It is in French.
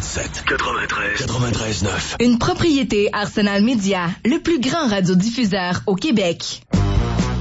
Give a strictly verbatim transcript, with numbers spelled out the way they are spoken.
quatre-vingt-sept quatre-vingt-treize quatre-vingt-treize neuf. Une propriété Arsenal Média, le plus grand radiodiffuseur au Québec.